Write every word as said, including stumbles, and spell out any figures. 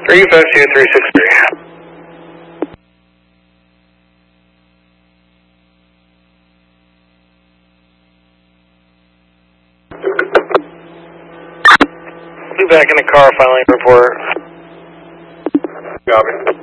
three five two three six three. Be back in the car filing report. Copy.